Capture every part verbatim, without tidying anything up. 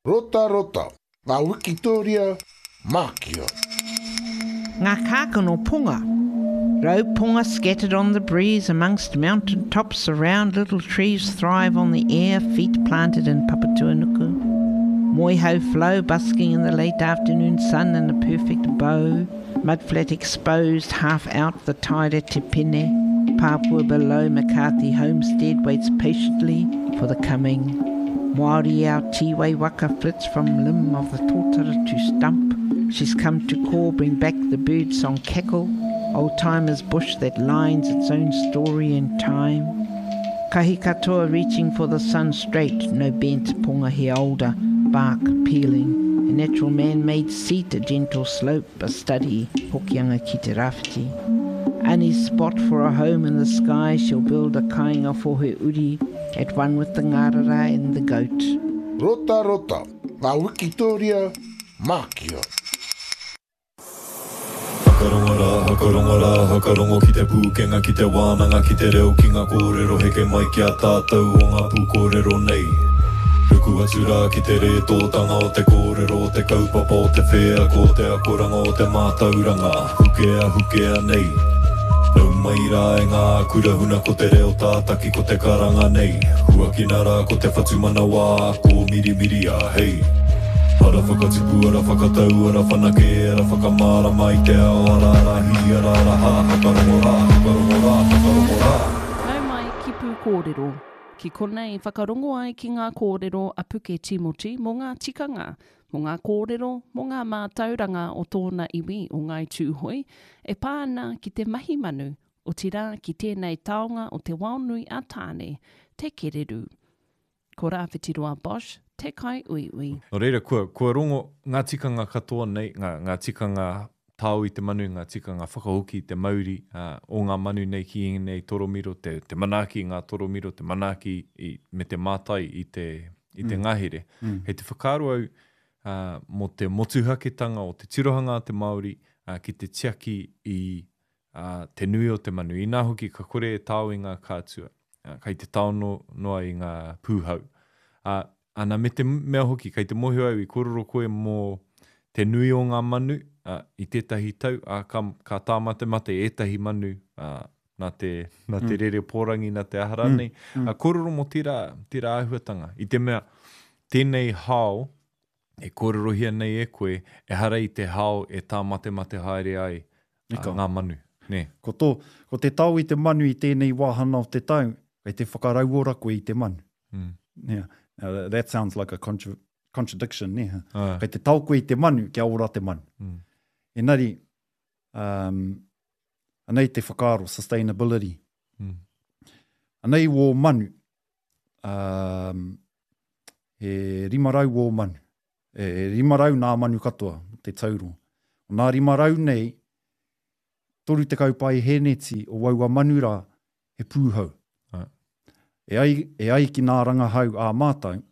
Rota rota, ngā Wikitoria Mākio. Ngā kākano punga. Roe punga scattered on the breeze amongst mountain tops around little trees thrive on the air, feet planted in Papatuanuku. Moihau flow busking in the late afternoon sun in a perfect bow. Mudflat exposed, half out the tide at Te Pene. Papua below McCarthy homestead waits patiently for the coming. Māori our Tiwai waka flits from limb of the tōtara to stump. She's come to call, bring back the bird song cackle. Old timer's bush that lines its own story in time. Kahi katoa reaching for the sun straight, no bent punga he older, bark peeling. A natural man-made seat, a gentle slope, a study, hokianga ki te rafiti. Annie's spot for a home in the sky, she'll build a kāinga for her uri, at one with the ngarara and the goat. Rota rota, ngā Wikitoria Mākio. Hakarongara, hakarongara, hakarongo ki te pūkenga, ki te wānanga, ki te reo, ki ngā kōrero, heke mai ki a tātou o ngā pūkōrero nei. Ruku atura ki te re tōtanga o te kōrero, o te kaupapa o te whea, ko te akoranga o te mātauranga, hukea, hukea nei. Nau mai rā e ngā kurahuna ko te reo tātaki ko te karanga nei. Hua ki nara ko te whatumana wā, ko miri miri a hei. Ara whakatipu, ara whakatau, ara whanake, ara whakamara mai te ao, ara rahi, ara raha, hakarongo rā, hakarongo rā, hakarongo rā. Nau mai ki pū kōrero. Ki konei whakarongo ai ki ngā kōrero a Puke Timoti mō ngā tikanga, mō ngā kōrero, mō ngā mātauranga o tōna iwi o ngai tūhoi, e pāna ki te mahi manu o tira ki tēnei taonga o te waunui a tāne, te kereru. Ko rāwhitiroa Bosch, te kai ui ui. No reira, kua, kua rongo ngā tikanga katoa nei, ngā, ngā tikanga tāu i te manu, ngā tikanga whakahoki, te mauri uh, o ngā manu nei ki nei toromiro, te, te manaki ngā toromiro, te manaki i, me te mātai i te, i te mm. ngahere. Mm. Hei te whakaaro au uh, mo te motuhaketanga o te tirohanga te Māori uh, ki te tiaki i uh, te nui o te manu. I nā hoki ka kore e tāu i ngā kātua, uh, kai te tāono noa i ngā pūhau. Uh, ana me te mea hoki, kai te mohi au i kororo koe mō te nui o ngā manu, Uh, i tētahi tau, uh, ka, ka tāmate mate ētahi manu, uh, nā te, nā te mm. rere pōrangi, nā te ahara nei. Mm. Mm. Uh, kororo mo tira, tira āhuatanga. I te mea, tēnei hao, e kororohia nei e koe, e hara i te hao e tāmate mate haere ai uh, ngā manu. Ne. Ko, tō, ko te tau i te manu i tēnei wāhana o te tau, kai te whakarauora koe i te manu. Mm. Yeah. Uh, that sounds like a contra- contradiction. Ne? Uh. Kai te tau koe i te manu, kia ora te manu. Mm. Engari, um, anei te whakaaro, sustainability. Mm. Anei wō manu, um, e rimarau wō manu, e rimarau nā manu katoa, te tauro. O nā rimarau nei, toru te kaupai heneti o waua manura he pūhau. Ah. E, ai, e ai ki nā rangahau ā mātai,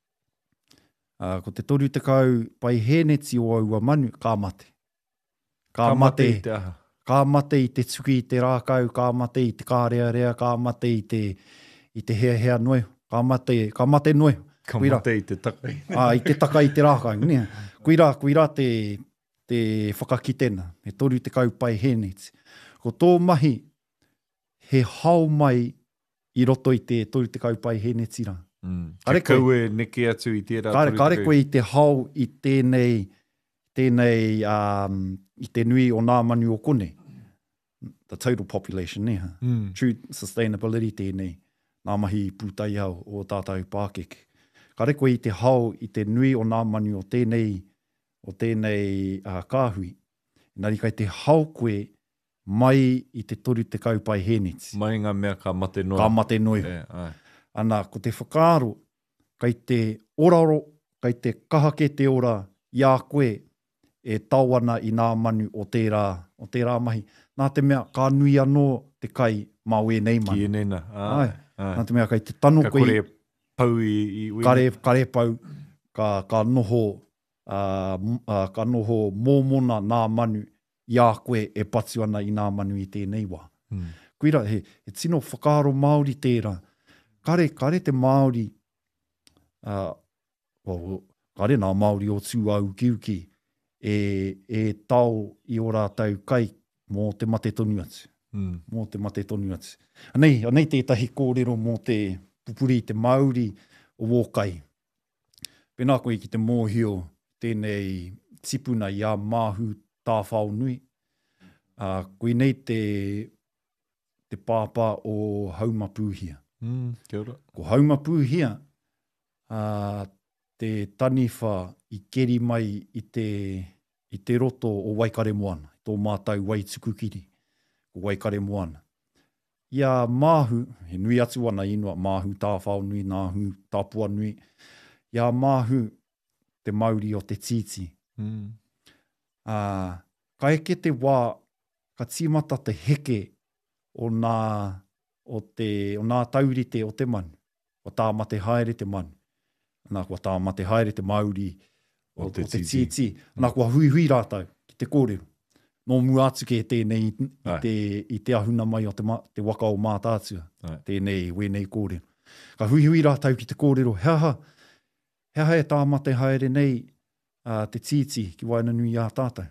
uh, ko te toru te kaupai heneti o waua manu, kā mate. Kā, kā mate, mate, i te kā mate i te tuki i te rākau, kā mate i te kārearea, kā mate i te, i te hea hea noe, kā mate, kā mate noe. Kā kuira. Mate i te takai. ah, I te takai i te rākau. Nia. Kuira, kuira te, te whakakitena, he toru te kaupai heneti. Ko tō mahi, he hao mai i roto i te toru te kaupai heneti rā. Mm. Te kaue neke atu i tērā. Kare, kare koe i te hao i tēnei, tēnei um, i te nui o nā manu o kone. The total population, ne? Mm. True sustainability tēnei. Nā mahi pūtai au o tātou Pākeke. Ka reko i te hao i te nui o nā manu o tēnei, o tēnei uh, kāhui. Nari kai te hao koe mai i te toru te kaupai heneti. Mai ngā mea ka mate noe. Ka mate noe. Yeah, Ana, ko te whakaaro, kai te oraro, kai te kahake te ora, ia koe, e tauana i nā manu o tērā, o tērā mahi. Nā te mea, ka nui anō te kai mā ue nei manu. Ki e nena. Ai. Ai. Nā te mea, kai te tano ka koe... Ka kore pau i... i kare, kare pau, ka, ka noho, uh, uh, ka noho mōmona nā manu, ia koe e patu ana i nā manu i tēnei wā. Hmm. Kuira, he, he tino whakaaro Māori tērā. Kare, kare te Māori, uh, well, ka re nā Māori o tū au kiuki e, e tau i o rātau kai mō te mate tonu atu. Mm. Mō te mate tonu atu. Anei, anei tētahi kōrero mō te pupuri, te Māori o Wōkai. Pēnā koe ki te mōhio tēnei tipuna i a māhu tāwhao nui. Uh, koe nei te, te pāpā o Haumapūhia. Mm, kia ora. Ko Haumapūhia, uh, te taniwha i keri mai i te, i te roto o Waikare Moana, tō mātau Waitukukiri, o Waikare Moana. Ia māhu, he nui atu ana inua, māhu tāwhao nui, nāhu tāpua nui, ia māhu te Māori o te titi. Mm. Uh, ka eke te wā, ka tīmata te heke o nā, o te, o nā taurite o te manu, o tā mate haere te manu. Nā kua tā mate haere te Māori o, o te, te titi. Nā kua hui hui rātau ki te kōrero. Nō mua atu ke tēnei i, i, te, i te ahuna mai o te, ma, te waka o mātātua. Tēnei, wēnei kōrero. Ka hui hui rātau ki te kōrero. Hea ha, hea hea tā mate haere nei uh, te titi ki waina nui a tātou.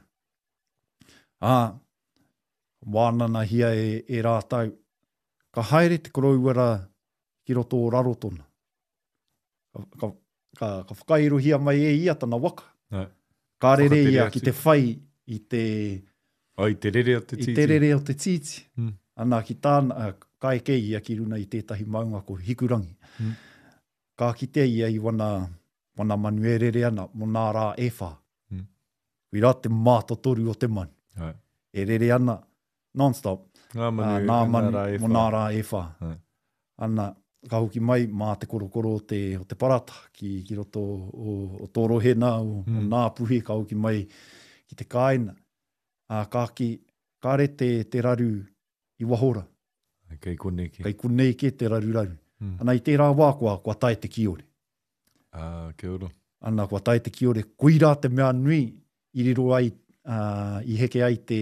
Ah, wānana hia e, e rātau. Ka haere te korauara ki roto o rarotona. Ka, ka, ka, ka whakairohia mai e ia tana waka. Ai. Ka rere ia ki te whai i te... O, i te rere o te titi. I te rere o te titi. Mm. Ana ki tāna, ka eke ia ki runa i tētahi maunga ko hikurangi. Mm. Ka kite ia i wana, wana manu e rere ana, mo nā rā e whā. Mm. Wira te mātotoru o te manu. Ai. E rere ana, non-stop. Ngā manu, uh, nā manu, rā e mo nā rā e whā. Ai. Ana, ka hoki mai mā te korokoro o te, o te parata, ki, ki roto o, o torohena, o, mm. o nā puhi, ka hoki mai ki te kāina. Uh, ka ki, ka re te, te raru i wahora. Kei koneke. Kei koneke te raru raru. Mm. Ana i tērā wā kua, kua tae te kiore. Ah, kia ora. Ana kua tae te kiore, koira te mea nui, i riro ai, uh, i heke ai te,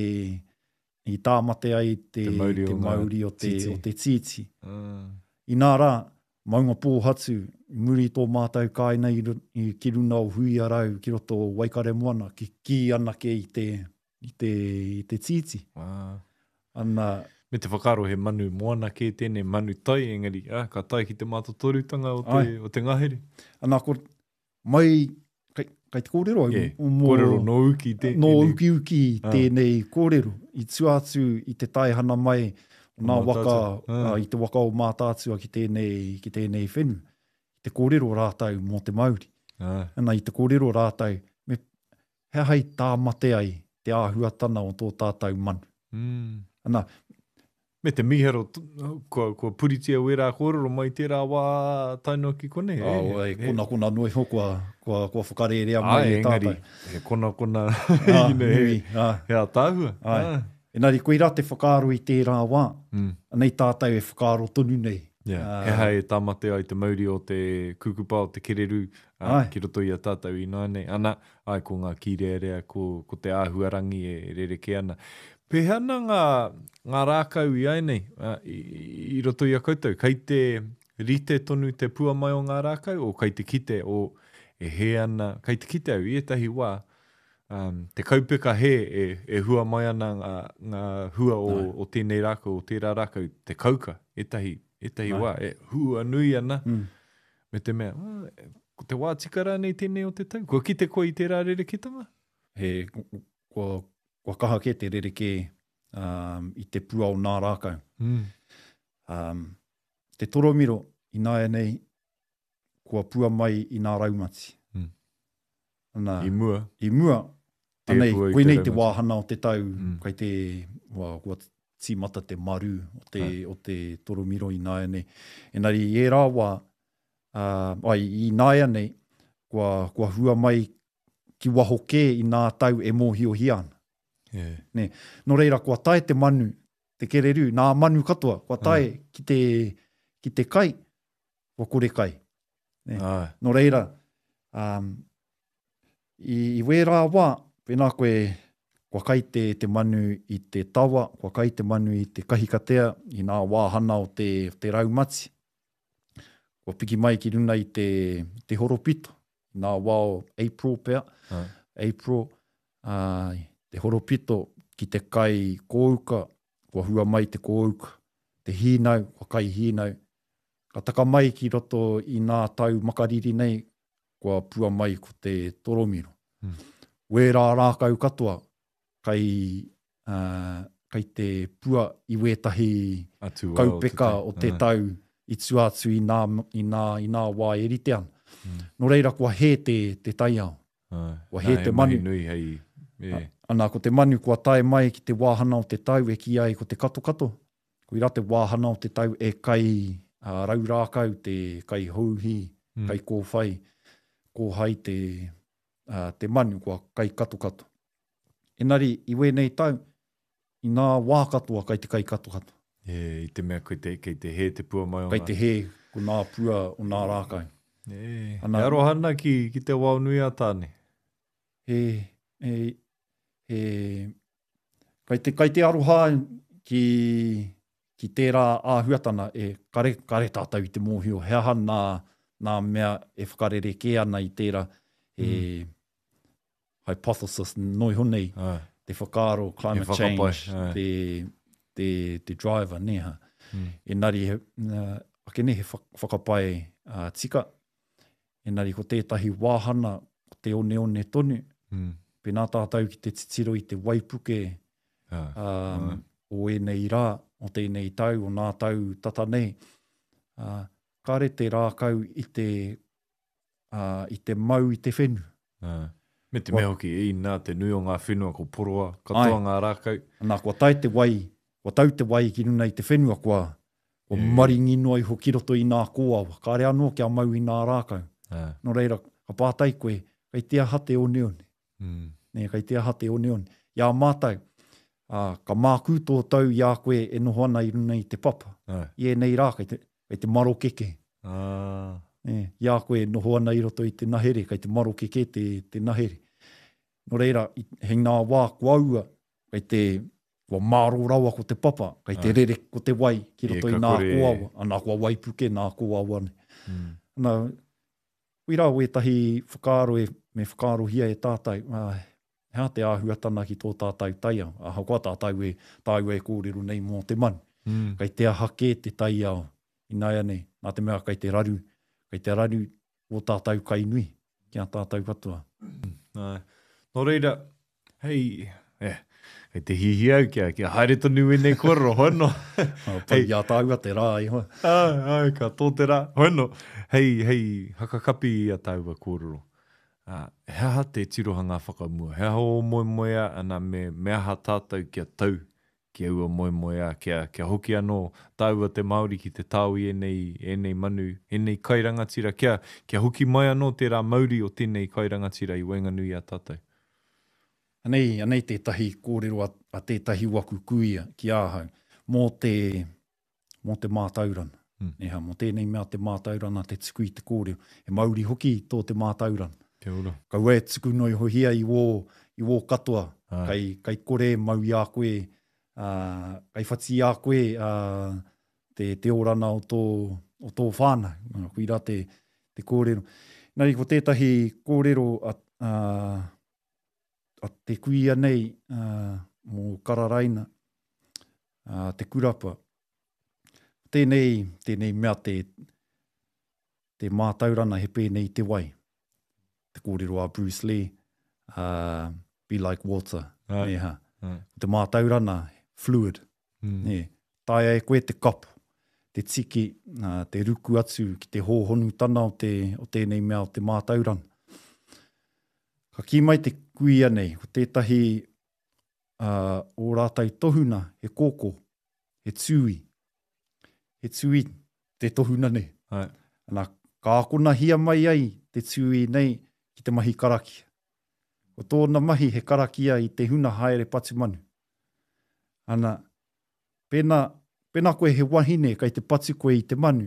i tāmate ai te, te Māori, te o, Māori o, te, titi. o te titi. Ah. I nā rā, maunga pōhatu, muri tō mātou kāina i, i ki runa o hui arau, ki roto o Waikare Moana, ki ki anake i te, i te, i te titi. Ah. Ana, Me te whakaro he manu moana ke tēnei manu tai, engari, ah, ka tai ki te mātotorutanga o te, o te ngahere. ana ko, mai, kai, kai te kōrero au, Yeah. o mō- Kōrero no uki te. no tēnei. uki uki Ah. tēnei kōrero. I tuatu i te taihana mai, o nā O waka, mātātua. Ah. uh, i te waka o mātātua ki tēnei, ki tēnei whenu. I te kōrero rātau mō te Māori. Ah. Ana i te kōrero rātau, me hea hei tā mate ai te āhuatana o tō tātou manu. Mm. Ana, Me te miharo, t- kua, kua puritia wera kōrero mai tērā wā taino ki kone. eh, oh, e, kona kona noi ho kua, kua, kua whakarerea Ah, mai e engari, tātou. he kona kona, Ah, ine, nui, he, ah. he a tāhua. Ai. Ah. Engari, koe rā te whakaro i tērā wā, Mm. nei tātou e whakaro tonu nei. Yeah. Ah. He hai tāmate ai te Māori o te kukupa o te kereru, uh, Ai. ki roto i a tātou i nāi nei. Ana, ai ko ngā kirearea, ko, ko te āhuarangi e rere ke ana. Pehea ana ngā, ngā rākau i ai nei, uh, i, i roto i a koutou, kei te rite tonu te pua mai o ngā rākau, o kei te kite o e he ana, kei te kite au i etahi wā, um, te kaupeka he e, e hua mai ana ngā, ngā hua o, o tēnei rākau, o tērā rākau, te kauka, etahi, etahi Ai. wā, e hua nui ana, Mm. me te mea, ah, ko te wā tikara nei tēnei o te tau, kua ki te koe i tērā rerekitanga? He, kua, kua kaha ke te rereke um, i te pua o nā rākau. Mm. Um, te toromiro i nāia nei, kua pua mai i nā raumati. Mm. Ana, I mua. I mua, Te anei, pua i koe te nei te raumati. wāhana o te tau, Mm. kai te, wā, kua tīmata te maru o te, Ai. o te toromiro i nāia nei. Engari, e rā wā, uh, ai, i nāia nei, kua, kua hua mai ki waho kē i nā tau e mōhio hiana. Yeah. Ne, no reira, kua tae te manu, te kereru, nā manu katoa, kua tae Mm. ki, te, ki te kai, kua kore kai. Ne. Ai. No reira, um, i, i wērā wā, pēnā koe, kua kai te, te manu i te tawa, kua kai te manu i te kahikatea, i nā wāhana o te, te raumati. Kua piki mai ki runa i te, te horopito, nā wao April pia. Ai. April, uh, te horopito ki te kai kōuka, kua hua mai te kōuka, te hīnau, kua kai hīnau. Ka taka mai ki roto i nā tau makariri nei, kua pua mai ko te toromiro. Hmm. Wērā rākau katoa, kai, uh, kai te pua i wētahi Atu kaupeka au o te te tau i tū atu i nā, i nā, i nā wā e rite ana. Mm. No reira, kua he te, te taiao. Ai. Kua he Ai, te mahi manu. nui hei. Yeah. Ana, ko te manu kua tae mai ki te wāhana o te tau e ki ai ko te kato kato. Ko ira te wāhana o te tau e kai uh, raurākau, te kai houhi, mm. kai kōwhai, kōhai te, uh, te manu kua kai kato kato. Engari, i wēnei tau, i nā wā katoa kai te kai kato kato. Yeah, i te mea kei te, kei te he te pua mai o Kai ngā. te he, ko nā pua o nā rākau. Yeah. Ana- He arohana ki, ki te wao nui a tāne. He, he, he, kai te, kai te aroha ki, ki tērā āhuatana e kare, kare tātou i te mōhio. He aha nā, nā mea e whakarere ke ana i tērā he mm. hypothesis noi honei, Ai. te whakaro, climate E whakapai, change, ai. te, te, te driver neha. Mm. Engari, he, uh, ake ne he whak- whakapai uh, tika, engari ko tētahi wāhana, ko te one one tonu, Mm. pēnā tātou ki te titiro i te waipuke Ai. um, Ai. o enei rā, o tēnei tau, o nā tau tata nei. Uh, kare te rākau i te, uh, i te mau i te whenu. Ai. Me te Wa- mea hoki i nā te nui o ngā whenua ko poroa, katoa Ai. ngā rākau. Anā, kua tai te wai, kua tau te wai ki runa i te whenua, kua, kua Yeah. maringi noa i hoki roto i nā kōawa. Kāre anō kia mau i nā rākau. Ai. No reira, ka pātai koe, kai te aha te one one. Mm. Ne, kai te aha te one one. Ia mātai, uh, ka māku tō tau ia koe e noho ana i runa i te papa. Ai. I e nei rā, kai te, kai te maro keke. Ah. Ne, ia koe noho ana i roto i te nahere, kai te maro keke te, te nahere. No reira, i- hei nā wā kua aua, kai te kua māro rawa ko te papa, kai te Ai. rere ko te wai ki E, roto ka i nā kore. kōawa. Anā kua waipuke nā kōawa ne. Mm. Nā, wira wētahi whakaaro e, me whakaaro hia e tātai, uh, hea te āhuatana ki tō tātai taia. Aha koa tātai e, tāu e kōrero nei mō te manu. Mm. Kai te aha ke te taiao, i nāia nei, nā te mea kai te raru, kai te raru o tātou kai nui, kia tātou katoa. Ai. No reira, hei, eh, hei te hihi au kia, kia haere tonu e nei koro, hono. Pai ia tāua te rā i hoa. ai, ai, ka tō te rā, hono. Hei, hei, hakakapi i a tāua kōrero. Uh, he aha te tirohanga whakamua, he aha o moe moea ana me me aha tātou kia tau, kia ua moe moea, kia, kia hoki anō tāua te Māori ki te tāu i enei, enei manu, enei kairangatira, kia, kia hoki mai anō tērā Māori o tēnei kairangatira i Wainganui a tātou. Anei, anei tētahi kōrero a, a tētahi waku kuia ki āhau, mō te, mō te mātaurana. Mm. Neha, mō tēnei mea te mātaurana, te tuku i te kōrero. E Māori hoki tō te mātaurana. Kia ora. Ka ue tuku noi hohia i wō, i wō katoa. Ai. Kai, kai kore mau i a koe, uh, kai whati i a koe uh, te, te orana o tō, o tō whānau. Uh, Kuira te, te kōrero. Nari, ko tētahi kōrero a, uh, a te kuia nei uh, mō Kararaina, uh, te kurapa. Tēnei, tēnei mea te, te mātaurana he pēnei te wai. Te kōrero a Bruce Lee, uh, be like water. Ai. Ne, ha. Ai. Te mātaurana, fluid. Mm. Ne. Tai e koe te kapu, te tiki, uh, te ruku atu ki te hōhonu tana o, te, o tēnei mea o te mātaurana. Ka ki mai te kuia nei, ko tētahi uh, o rātai tohuna, he kōko, he tui. He tui, te tohuna nei. Ai. Ana, ka akona hia mai ai te tui nei ki te mahi karakia. O tōna mahi he karakia i te huna haere patu manu. Ana, pēnā, pēnā koe he wahine kai te patu koe i te manu,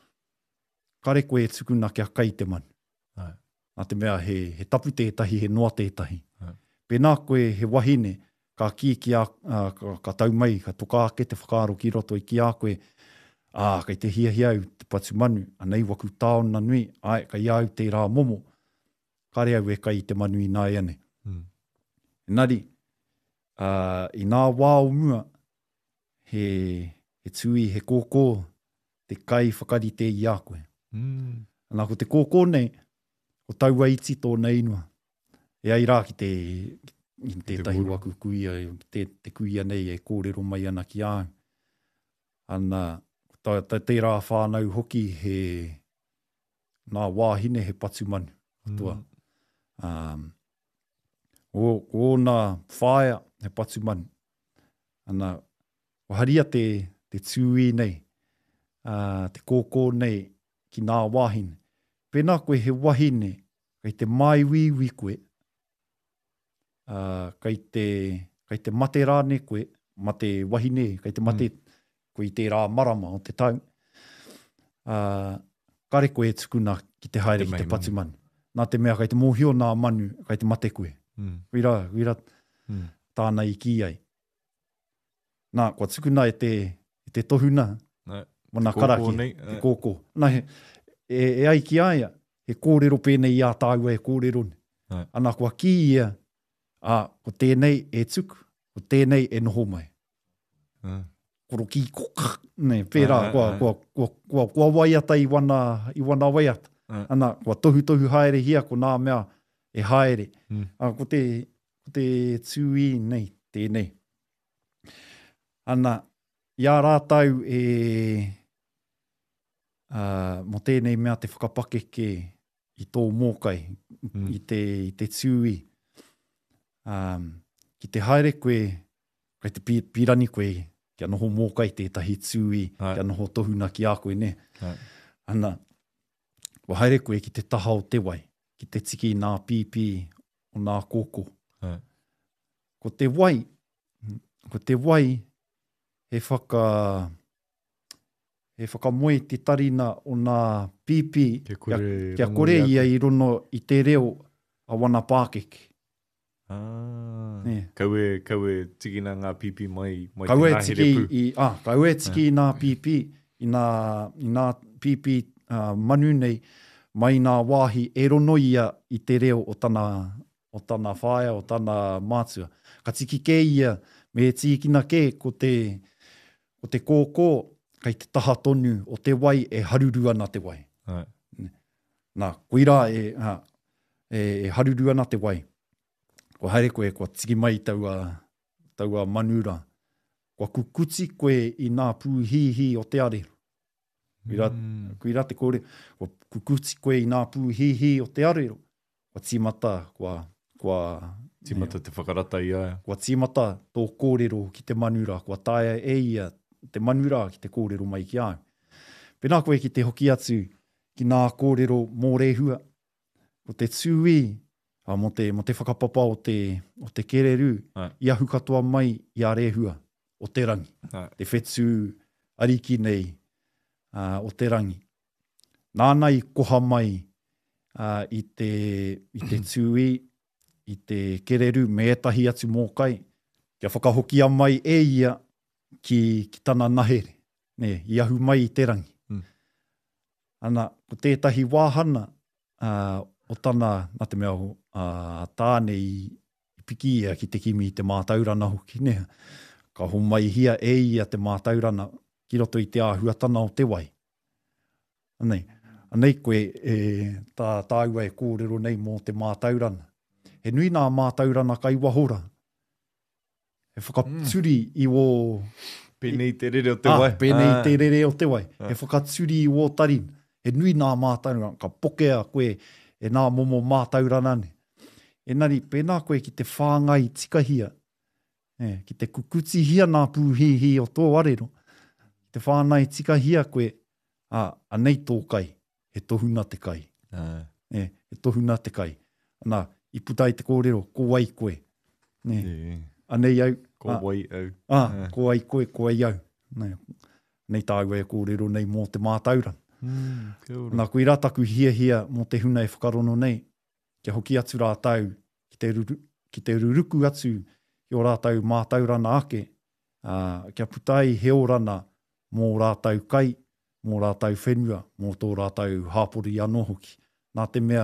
kare koe e tukuna kia kai te manu. Ai. Nā te mea he, he tapu tētahi, he noa tētahi. Ai. Pēnā koe he wahine, ka ki ki a, uh, ka, ka tau mai, ka toka ake te whakaaro ki roto i ki a koe, ah, kai te hia hiau te patu manu, anei waku tāona nui, ai, kai iau te rā momo, kare au e kai te manu i nā iane. Mm. Engari, uh, i nā wā o mua, he, he tui, he kōkō, te kai whakarite i a koe. Mm. Nā ko te kōkō nei, o taua iti tōna inua. E ai rā ki te, ki te tahi waku kuia, te, te kuia nei e kōrero mai ana ki āu. Ana, ta, ta te rā whānau hoki he nā wāhine he patu manu. Mm. Um, o, o nā whāia he patu manu. Ana, waharia te, te tūi nei, uh, te kōkō nei ki nā wāhine. Pēnā koe he wahine, kei te maiwiwi koe, uh, kei, te, kei te mate rāne koe, mate wahine, kei te mate mm. koe i te rā marama o te tau. Uh, kare koe e tukuna ki te haere ki te patu manu. Nā te mea kei te mōhio nā manu, kei te mate koe. Mm. Wira, wira mm. tāna i ki ai. Nā, kua tukuna e te, e te tohuna, no, mana karaki, nei, te kōkō. Nā, he, e, e ai ki aia, he kōrero pēnei i a tāua e kōrero ni. No. Ana kua ki ia, a, ko tēnei e tuku, ko tēnei e noho mai. No. Koro ki koka, ne, pērā, uh, kua, uh, kua, kua, kua, kua waiata i wana, i wana waiata. Uh. Ana, kua tohu tohu haere hia, ko nā mea e haere. Mm. A, ko te, ko te tūi nei, tēnei. Ana, ia rātau e, uh, mo tēnei mea te whakapake ke i tō mōkai, mm. i te, i te tūi. Um, ki te haere koe, kai te pirani koe, kia noho mōkai tētahi tūi, Ai. Kia noho tohuna ki a koe, ne. Ai. Ana, wa haere koe ki te taha o te wai, ki te tiki nā pipi o nā kōkō. Ai. Ko te wai, ko te wai, he whaka, he whakamoe te tarina o nā pipi, kia kore, kia kore ia i rono i te reo a wana pākeke. Ah, yeah. Kau e, kau e tikina ngā pipi mai, mai kau te ngahere pū. I, ah, kau e tiki ah. nā pipi, i nā, i nā pipi uh, manu nei, mai nā wāhi e rono ia i te reo o tana, o tana whaia, o tana mātua. Ka tiki ke ia, me tikina ke ko te, ko te kōkō, kai te taha tonu o te wai e haruru ana te wai. Ai. Nā, koira e, ha, e, e haruru ana te wai. Ko haere koe, kua tiki mai taua, taua manura. Kua kukuti koe i nā pū hihi o te arero. Kuira, mm. kuira te kore, kua kukuti koe i nā pū hihi o te arero. Kua tīmata, kua... kua tīmata te whakarata i aia. Kua tīmata tō kōrero ki te manura. Kua taia e ia te manura ki te kōrero mai ki au. Pēnā koe ki te hoki atu ki nā kōrero mō rehua. Ko te tūi, a, mo, te, mo te whakapapa o te, o te kereru, Ai. Ia hukatoa mai i a rehua o te rangi. Ai. Te whetū ariki nei uh, o te rangi. Nānai koha mai uh, i te, i te tūi, i te kereru me etahi atu mōkai, kia whakahokia mai e ia ki, ki tana nahere, ne, i ahu mai i te rangi. Mm. Ana, ko tētahi wāhana uh, o tana, nā te mea ho, uh, tāne i, i piki ia ki te kimi i te mātaurana hoki, ne, ka ho mai hia e ia te mātaurana ki roto i te āhuatana o te wai. Anei, anei koe e, tā tāua e kōrero nei mō te mātaurana. He nui nā mātaurana kai wahora. He whakaturi mm. i o... Pēnei te rere o te wai. Ah, pēnei ah. te rere o te wai. Ah. He whakaturi i o tarin. He nui nā mātaurana. Ka pokea koe e nā momo mātaurana ne. Enari, pēnā koe ki te whāngai tikahia. E, ki te kukuti hia nā pūhihi o tō arero. Ki te whāngai tikahia koe, ah, anei tō kai. He tohuna te kai. Ah. E, he tohuna te kai. Nā, i putai te kōrero, ko wai koe. Ne. Yeah. Anei au. Ko ah, wai au. Ah, yeah. Ko wai koe, ko wai au. Ne. Nei tāua e kōrero nei mō te mātaurana. Mm, Nā koe rataku hia hia mō te huna e whakarono nei. Kia hoki atu rātau ki te, ruru, ki te ruruku atu i o rātau mātaurana ake. Uh, kia putai heorana mō rātau kai, mō rātau whenua, mō tō rātau hāpori anō hoki. Nā te mea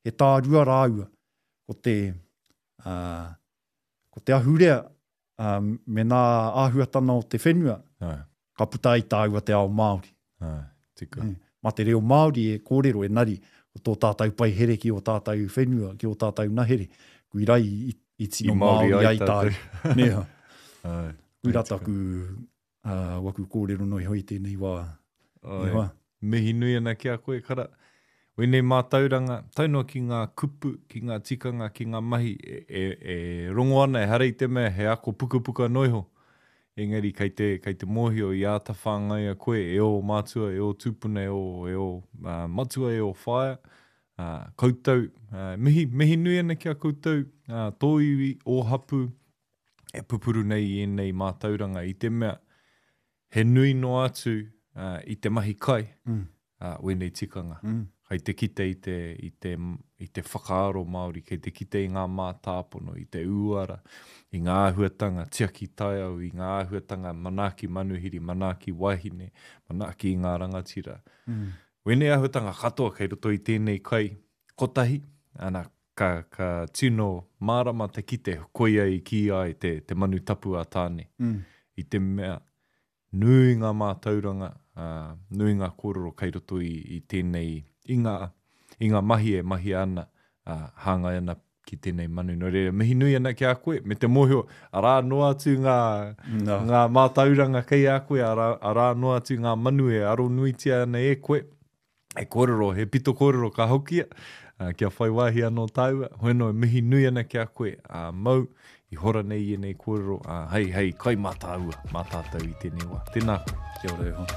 he tā rua rāua ko te, uh, ko te ahurea uh, me nā āhuatana o te whenua, Ai. ka puta i tāua te ao Māori. Ai, tika. Mm. Ma te reo Māori e kōrero e nari o tō tātou pai here ki o tātou whenua, ki o tātou nahere. Kui rai i, i tino I Māori Māori ai ai tāu. Nea. Ai. Kui rata ku uh, waku kōrero noi hoi tēnei wā. Ai. Wā. Mihi nui ana ki a koe kara. Wene mātauranga, taunua ki ngā kupu, ki ngā tikanga, ki ngā mahi, e, e, e rongo ana, e harei te mea, he ako puka puka noiho. Engari, kei te, kei te mōhio i āta whāngai a koe, e o mātua, e o tūpuna, e o, e o uh, matua, e o whaia. Uh, koutou, uh, mihi, mihi nui ana ki a koutou, uh, tō iwi, o hapu, e pupuru nei i enei mātauranga, i te mea, he nui no atu uh, i te mahi kai, Mm. uh, wenei tikanga. Mm. Kei te kite i te, i te, i te whakaaro Māori, kei te kite i ngā mātāpono, i te uara, i ngā ahuatanga tiaki taiau, i ngā ahuatanga manaki manuhiri, manaki wahine, manaki i ngā rangatira. Mm. Wene ahuatanga katoa kei roto i tēnei kai kotahi, ana ka, ka tino mārama te kite koia i ki ai te, te manu tapu a tāne. Mm. I te mea, nui ngā mātauranga, uh, nui ngā kōrero kei roto i, i tēnei, i ngā, i ngā mahi e mahi ana, uh, hāngai ana ki tēnei manu. No reira, mihi nui ana ki a koe, me te mōhio, arā noa atu ngā, No. ngā mātauranga kei a koe, arā, arā noa atu ngā manu e aro nuitia ana e koe. E kōrero, he pito kōrero ka hokia, uh, kia whai wahi anō tāua, hoeno e mihi nui ana ki a koe, uh, mau, i hora nei e nei kōrero, uh, hei, hei, kai mātāua, mātātau i tēnei wā. Tēnā koe. Kia ora e hoa.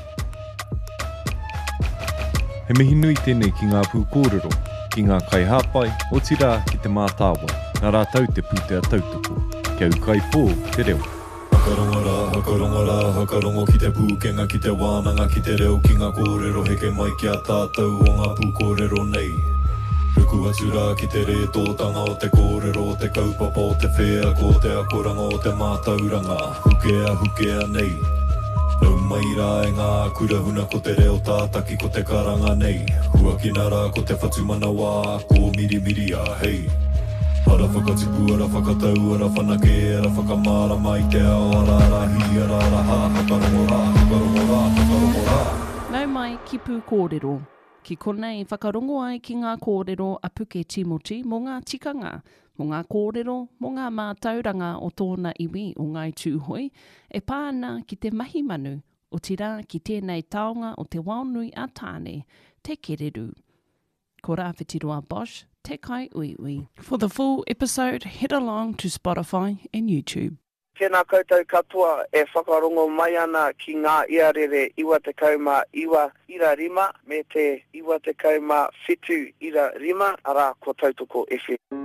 He mihi nui tēnei ki ngā pū kōrero, ki ngā kai hāpai, o tira ki te mātāwa, ngā rātau te pūtea tautoko, kia ukai pō te reo. Hakarongo rā, hakarongo rā, hakarongo ki te pūkenga, ki te wānanga, ki te reo, ki ngā kōrero, heke mai ki a tātou o ngā pū kōrero nei. Ruku atu rā ki te re tōtanga o te kōrero, o te kaupapa, o te whea, ko te akoranga, o te mātauranga, hukea, hukea nei. Nau mai rā e ngā kurahuna ko te reo tātaki ko te karanga nei. Huakina rā ko te whatumana wā, ko miri miri a hei. Ara whakatipu, ara whakatau, ara whanake, ara whakamārama i te ao, ara rahi, ara raha, hakarongo rā, hakarongo rā, hakarongo rā. Nau mai ki pū kōrero. Ki konei whakarongo ai ki ngā kōrero a Puke Timoti mō ngā tikanga, mō ngā kōrero, mō ngā mātauranga o tōna iwi o ngai tūhoi, e pāna ki te mahi manu, o tira ki tēnei taonga o te waunui a tāne, te kereru. Ko rāwhitiroa Bosch, te kai ui ui. For the full episode, head along to Spotify and YouTube. Tēnā koutou katoa e whakarongo mai ana ki ngā iarere iwa te kauma iwa ira rima me te iwa te kauma whitu ira rima ara ko tautoko F M.